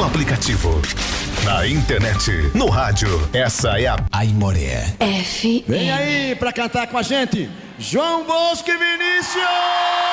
no aplicativo, na internet, no rádio. Essa é a Aimoré FM. Vem aí pra cantar com a gente, João Bosco e Vinícius!